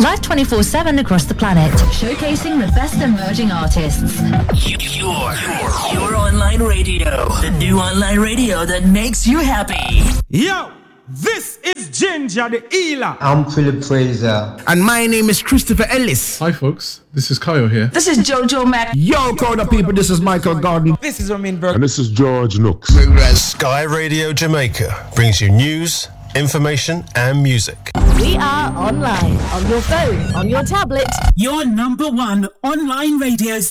Live 24/7 across the planet, showcasing the best emerging artists. Your online radio. The new online radio that makes you happy. Yo, this is Ginger the Healer. I'm Philip Fraser. And my name is Christopher Ellis. Hi folks, this is Kayo here. This is Jojo Mac. Yo, crowd of people, this is Michael Gordon. This is Ramin Burke. And this is George Nooks. Sky Radio Jamaica brings you news, information and music. We are online, on your phone, on your tablet. Your number one online radio station.